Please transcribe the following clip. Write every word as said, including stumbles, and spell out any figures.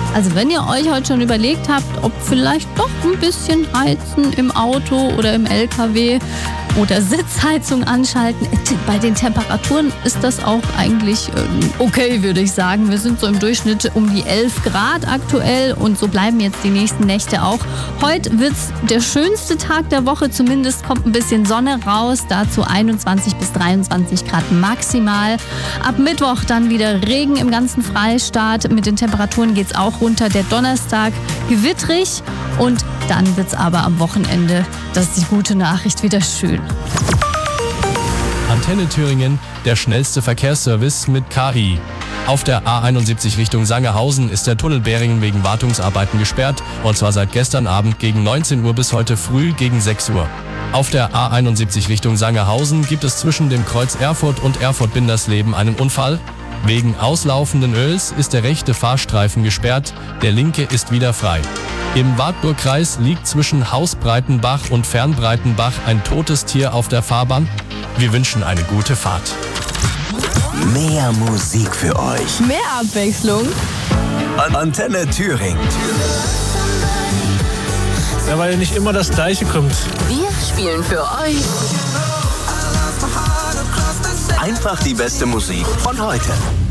Also wenn ihr euch heute schon überlegt habt, ob vielleicht doch ein bisschen heizen im Auto oder im L K W oder Sitzheizung anschalten, bei den Temperaturen ist das auch eigentlich okay, würde ich sagen. Wir sind so im Durchschnitt um die elf Grad aktuell und so bleiben jetzt die nächsten Nächte auch. Heute wird es der schönste Tag der Woche, zumindest kommt ein bisschen Sonne raus, dazu einundzwanzig bis dreiundzwanzig Grad maximal. Ab Mittwoch dann wieder Regen im ganzen Freistaat. Mit den Temperaturen geht es auch runter. Der Donnerstag gewittrig und dann wird es aber am Wochenende, das ist die gute Nachricht, wieder schön. Antenne Thüringen, der schnellste Verkehrsservice mit K I. Auf der A einundsiebzig Richtung Sangerhausen ist der Tunnel Beringen wegen Wartungsarbeiten gesperrt, und zwar seit gestern Abend gegen neunzehn Uhr bis heute früh gegen sechs Uhr. Auf der A einundsiebzig Richtung Sangerhausen gibt es zwischen dem Kreuz Erfurt und Erfurt-Bindersleben einen Unfall. Wegen auslaufenden Öls ist der rechte Fahrstreifen gesperrt, der linke ist wieder frei. Im Wartburgkreis liegt zwischen Hausbreitenbach und Fernbreitenbach ein totes Tier auf der Fahrbahn. Wir wünschen eine gute Fahrt. Mehr Musik für euch. Mehr Abwechslung. Antenne Thüringen. Ja, weil ja nicht immer das Gleiche kommt. Wir spielen für euch Einfach die beste Musik von heute.